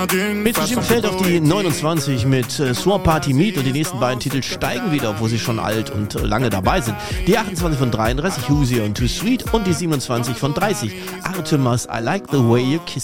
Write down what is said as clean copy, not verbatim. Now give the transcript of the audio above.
Mitbestimmt fällt auf die 29 mit Swamp Party Meet und die nächsten beiden Titel steigen wieder, obwohl sie schon alt und lange dabei sind. Die 28 von 33, Hoosier und Too Sweet und die 27 von 30, Artemis, I Like the Way You Kiss